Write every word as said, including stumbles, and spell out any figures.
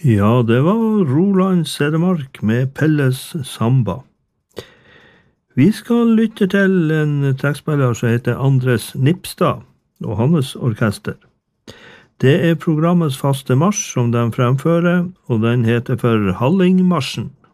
Ja, det var Roland Sedemark med Pelles Samba. Vi skal lytte til en trekkspiller som heter Andres Nipstad og hans orkester. Det er programmets faste marsj som de fremfører, og den heter for Hallingmarsjen.